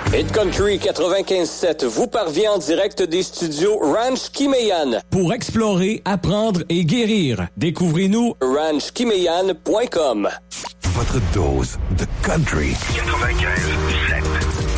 Hit Country 95.7 vous parvient en direct des studios Ranch Kimeyan. Pour explorer, apprendre et guérir, découvrez-nous ranchkimeyan.com. Votre dose de country 95.7.